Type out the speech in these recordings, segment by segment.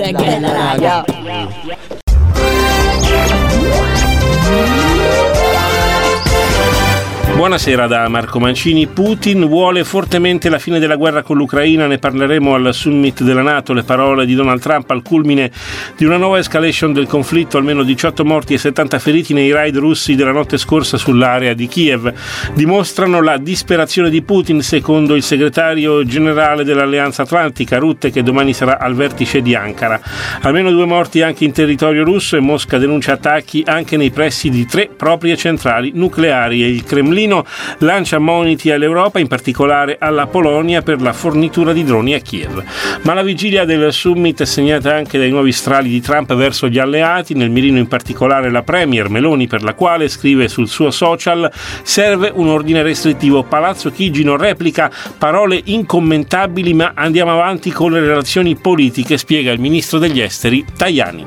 Bella raga. Buonasera da Marco Mancini. Putin vuole fortemente la fine della guerra con l'Ucraina, ne parleremo al summit della NATO. Le parole di Donald Trump al culmine di una nuova escalation del conflitto, almeno 18 morti e 70 feriti nei raid russi della notte scorsa sull'area di Kiev, dimostrano la disperazione di Putin, secondo il segretario generale dell'Alleanza Atlantica Rutte, che domani sarà al vertice di Ankara. Almeno 2 morti anche in territorio russo, e Mosca denuncia attacchi anche nei pressi di 3 proprie centrali nucleari, e il Cremlino lancia moniti all'Europa, in particolare alla Polonia, per la fornitura di droni a Kiev. Ma la vigilia del summit è segnata anche dai nuovi strali di Trump verso gli alleati, nel mirino in particolare la premier Meloni, per la quale, scrive sul suo social, serve un ordine restrittivo. Palazzo Chigi non replica: parole incommentabili, ma andiamo avanti con le relazioni politiche, spiega il ministro degli esteri Tajani.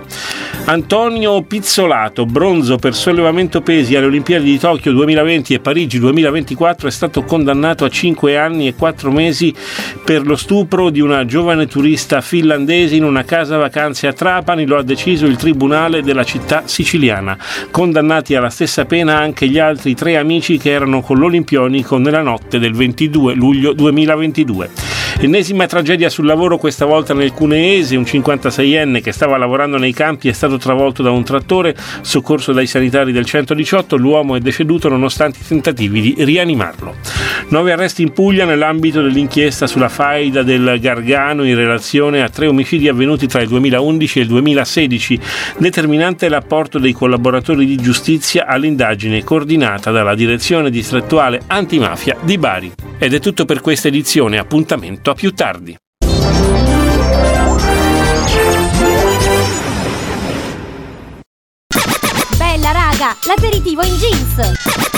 Antonio Pizzolato, bronzo per sollevamento pesi alle Olimpiadi di Tokyo 2020 e Parigi 2024, è stato condannato a 5 anni e 4 mesi per lo stupro di una giovane turista finlandese in una casa vacanze a Trapani. Lo ha deciso il tribunale della città siciliana. Condannati alla stessa pena anche gli altri 3 amici che erano con l'Olimpionico nella notte del 22 luglio 2022. Ennesima tragedia sul lavoro, questa volta nel Cuneese. Un 56enne che stava lavorando nei campi è stato travolto da un trattore, soccorso dai sanitari del 118. L'uomo è deceduto nonostante i tentativi di rianimarlo. 9 arresti in Puglia nell'ambito dell'inchiesta sulla faida del Gargano in relazione a 3 omicidi avvenuti tra il 2011 e il 2016. Determinante l'apporto dei collaboratori di giustizia all'indagine coordinata dalla Direzione Distrettuale Antimafia di Bari. Ed è tutto per questa edizione, appuntamento a più tardi. Bella raga, l'aperitivo in jeans.